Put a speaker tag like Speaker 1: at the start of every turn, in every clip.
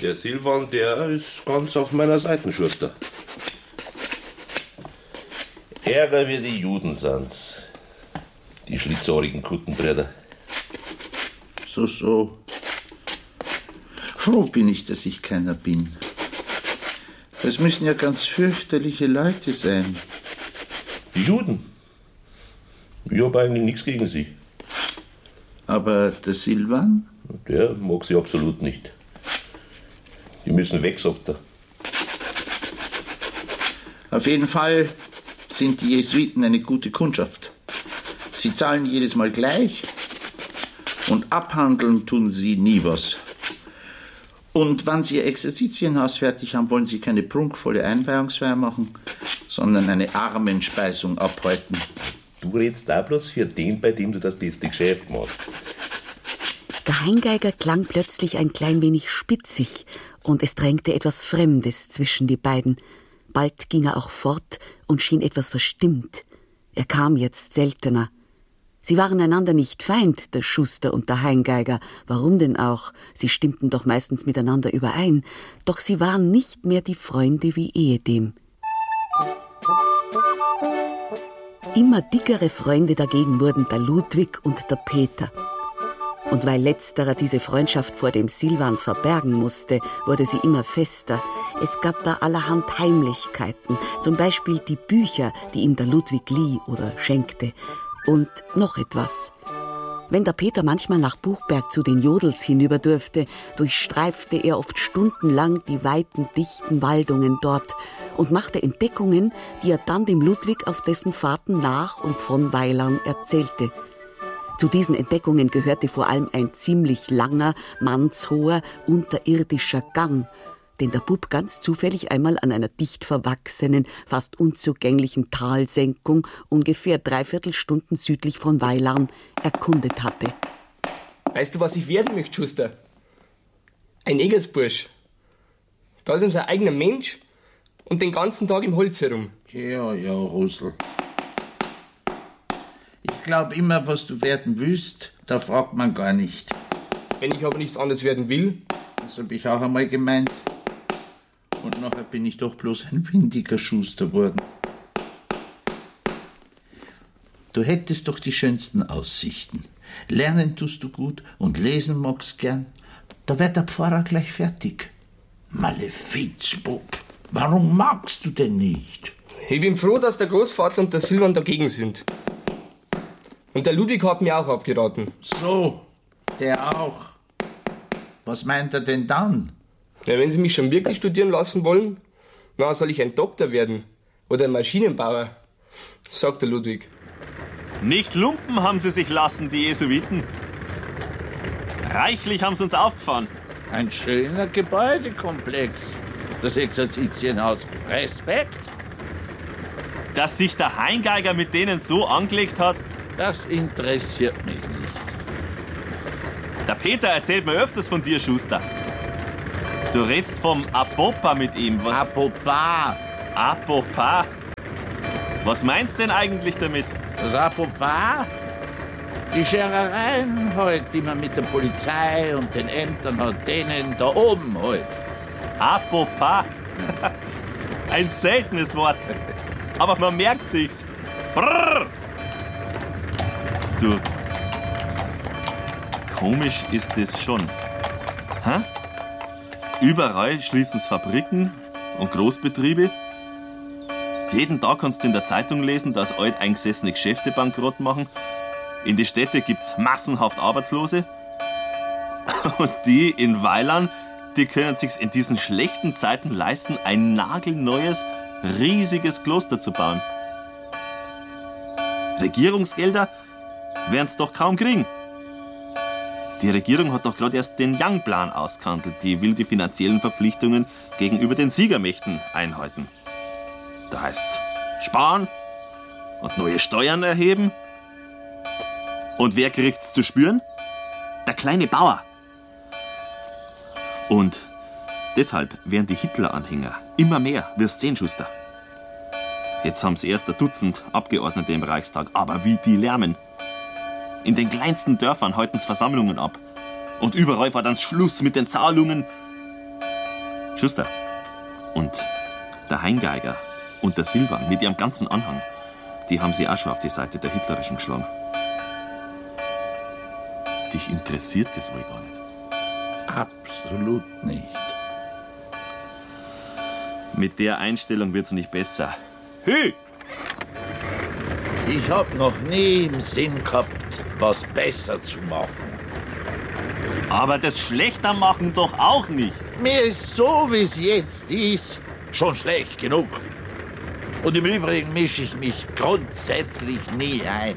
Speaker 1: Der Silvan, der ist ganz auf meiner Seite, Schuster. Ärger wie die Juden sind's. Die schlitzohrigen Kuttenbrüder.
Speaker 2: So. Froh bin ich, dass ich keiner bin. Das müssen ja ganz fürchterliche Leute sein.
Speaker 1: Die Juden? Ich hab eigentlich nichts gegen sie.
Speaker 2: Aber der Silvan?
Speaker 1: Der mag sie absolut nicht. Die müssen weg, sagt er.
Speaker 2: Auf jeden Fall sind die Jesuiten eine gute Kundschaft. Sie zahlen jedes Mal gleich und abhandeln tun sie nie was. Und wenn sie ihr Exerzitienhaus fertig haben, wollen sie keine prunkvolle Einweihungsfeier machen, sondern eine Armenspeisung abhalten.
Speaker 1: Du redest da bloß für den, bei dem du das beste Geschäft machst.
Speaker 3: Der Heingeiger klang plötzlich ein klein wenig spitzig und es drängte etwas Fremdes zwischen die beiden. Bald ging er auch fort und schien etwas verstimmt. Er kam jetzt seltener. Sie waren einander nicht Feind, der Schuster und der Heingeiger. Warum denn auch? Sie stimmten doch meistens miteinander überein. Doch sie waren nicht mehr die Freunde wie ehedem. Immer dickere Freunde dagegen wurden der Ludwig und der Peter. Und weil letzterer diese Freundschaft vor dem Silvan verbergen musste, wurde sie immer fester. Es gab da allerhand Heimlichkeiten, zum Beispiel die Bücher, die ihm der Ludwig lieh oder schenkte. Und noch etwas. Wenn der Peter manchmal nach Buchberg zu den Jodels hinüber durfte, durchstreifte er oft stundenlang die weiten, dichten Waldungen dort und machte Entdeckungen, die er dann dem Ludwig auf dessen Fahrten nach und von Weiland erzählte. Zu diesen Entdeckungen gehörte vor allem ein ziemlich langer, mannshoher, unterirdischer Gang, den der Bub ganz zufällig einmal an einer dicht verwachsenen, fast unzugänglichen Talsenkung ungefähr 3/4 Stunden südlich von Weilarn erkundet hatte.
Speaker 4: Weißt du, was ich werden möchte, Schuster? Ein Egelsbursch. Da ist ihm sein eigener Mensch und den ganzen Tag im Holz herum.
Speaker 2: Ja, Rosl. Ich glaube immer, was du werden willst, da fragt man gar nicht.
Speaker 4: Wenn ich aber nichts anderes werden will?
Speaker 2: Das habe ich auch einmal gemeint. Und nachher bin ich doch bloß ein windiger Schuster geworden. Du hättest doch die schönsten Aussichten. Lernen tust du gut und lesen magst gern. Da wird der Pfarrer gleich fertig. Malefizbub, warum magst du denn nicht?
Speaker 4: Ich bin froh, dass der Großvater und der Silvan dagegen sind. Und der Ludwig hat mir auch abgeraten.
Speaker 2: So, der auch. Was meint er denn dann?
Speaker 4: Ja, wenn Sie mich schon wirklich studieren lassen wollen, na, soll ich ein Doktor werden oder ein Maschinenbauer, sagt der Ludwig.
Speaker 5: Nicht lumpen haben sie sich lassen, die Jesuiten. Reichlich haben sie uns aufgefahren.
Speaker 2: Ein schöner Gebäudekomplex. Das Exerzitienhaus. Respekt.
Speaker 5: Dass sich der Heingeiger mit denen so angelegt hat,
Speaker 2: das interessiert mich nicht.
Speaker 5: Der Peter erzählt mir öfters von dir, Schuster. Du redst vom Apopa mit ihm. Was?
Speaker 2: Apopa.
Speaker 5: Apopa? Was meinst du denn eigentlich damit?
Speaker 2: Das Apopa? Die Scherereien halt, die man mit der Polizei und den Ämtern hat, denen da oben halt.
Speaker 5: Apopa? Ein seltenes Wort. Aber man merkt sich's. Brrr. Du, komisch ist es schon. Hä? Überall schließen's Fabriken und Großbetriebe. Jeden Tag kannst du in der Zeitung lesen, dass alteingesessene Geschäfte bankrott machen. In die Städte gibt's massenhaft Arbeitslose. Und die in Weiland, die können sich's in diesen schlechten Zeiten leisten, ein nagelneues, riesiges Kloster zu bauen. Regierungsgelder werden's doch kaum kriegen. Die Regierung hat doch gerade erst den Young-Plan ausgehandelt. Die will die finanziellen Verpflichtungen gegenüber den Siegermächten einhalten. Da heißt's sparen und neue Steuern erheben. Und wer kriegt's zu spüren? Der kleine Bauer. Und deshalb werden die Hitler-Anhänger immer mehr, wirst sehen, Schuster. Jetzt haben's erst ein Dutzend Abgeordnete im Reichstag, aber wie die lärmen. In den kleinsten Dörfern halten's Versammlungen ab. Und überall war dann Schluss mit den Zahlungen. Schuster, und der Heingeiger und der Silvan mit ihrem ganzen Anhang, die haben sie auch schon auf die Seite der Hitlerischen geschlagen. Dich interessiert das wohl gar nicht?
Speaker 2: Absolut nicht.
Speaker 5: Mit der Einstellung wird's nicht besser. Hü!
Speaker 2: Ich hab noch nie im Sinn gehabt, was besser zu machen.
Speaker 5: Aber das Schlechter machen doch auch nicht.
Speaker 2: Mir ist so, wie es jetzt ist, schon schlecht genug. Und im Übrigen mische ich mich grundsätzlich nie ein.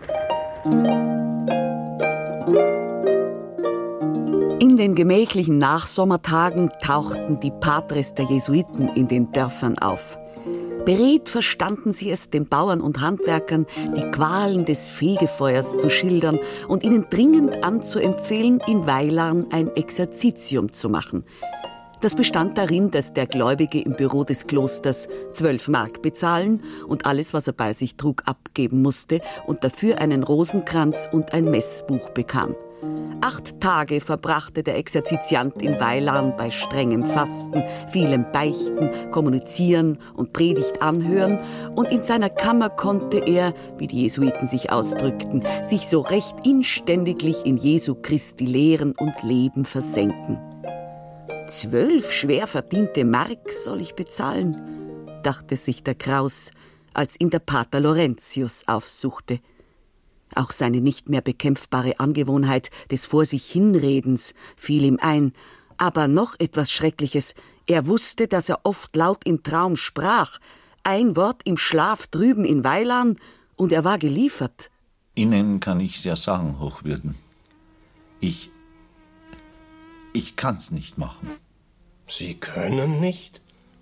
Speaker 3: In den gemächlichen Nachsommertagen tauchten die Patres der Jesuiten in den Dörfern auf. Beredt verstanden sie es, den Bauern und Handwerkern die Qualen des Fegefeuers zu schildern und ihnen dringend anzuempfehlen, in Weilarn ein Exerzitium zu machen. Das bestand darin, dass der Gläubige im Büro des Klosters 12 Mark bezahlen und alles, was er bei sich trug, abgeben musste und dafür einen Rosenkranz und ein Messbuch bekam. 8 Tage verbrachte der Exerzitiant in Weilarn bei strengem Fasten, vielem Beichten, Kommunizieren und Predigt anhören, und in seiner Kammer konnte er, wie die Jesuiten sich ausdrückten, sich so recht inständiglich in Jesu Christi Lehren und Leben versenken. 12 schwer verdiente Mark soll ich bezahlen, dachte sich der Kraus, als ihn der Pater Laurentius aufsuchte. Auch seine nicht mehr bekämpfbare Angewohnheit des Vor sich Hinredens fiel ihm ein. Aber noch etwas Schreckliches. Er wusste, dass er oft laut im Traum sprach. Ein Wort im Schlaf drüben in Weilarn und er war geliefert.
Speaker 2: Ihnen kann ich's ja sagen, Hochwürden. Ich kann's nicht machen.
Speaker 6: Sie können nicht?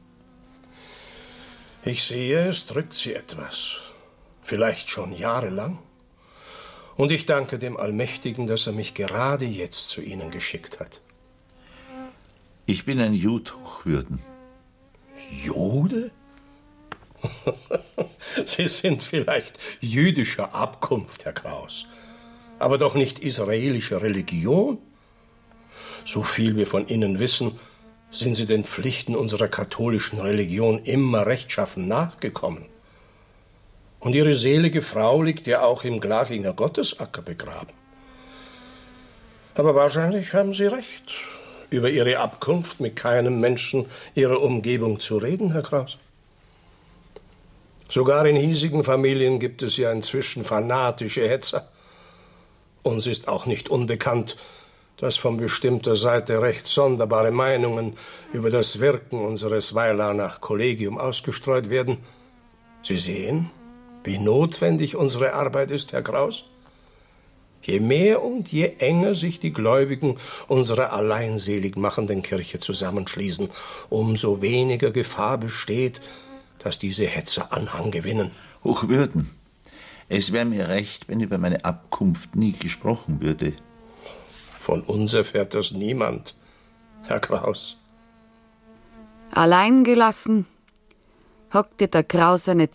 Speaker 6: Ich sehe, es drückt Sie etwas. Vielleicht schon jahrelang. Und ich danke dem Allmächtigen, dass er mich gerade jetzt zu Ihnen geschickt hat.
Speaker 2: Ich bin ein Jude, Hochwürden.
Speaker 6: Jude? Sie sind vielleicht jüdischer Abkunft, Herr Kraus, aber doch nicht israelischer Religion. So viel wir von Ihnen wissen, sind Sie den Pflichten unserer katholischen Religion immer rechtschaffen nachgekommen. Und Ihre selige Frau liegt ja auch im Glachinger Gottesacker begraben. Aber wahrscheinlich haben Sie recht, über Ihre Abkunft mit keinem Menschen Ihrer Umgebung zu reden, Herr Kraus. Sogar in hiesigen Familien gibt es ja inzwischen fanatische Hetzer. Uns ist auch nicht unbekannt, dass von bestimmter Seite recht sonderbare Meinungen über das Wirken unseres Weilarner Kollegium ausgestreut werden. Sie sehen, wie notwendig unsere Arbeit ist, Herr Kraus. Je mehr und je enger sich die Gläubigen unserer alleinselig machenden Kirche zusammenschließen, umso weniger Gefahr besteht, dass diese Hetzer Anhang gewinnen.
Speaker 2: Hochwürden, es wäre mir recht, wenn über meine Abkunft nie gesprochen würde.
Speaker 6: Von uns erfährt das niemand, Herr Kraus.
Speaker 3: Allein gelassen hockte der Kraus eine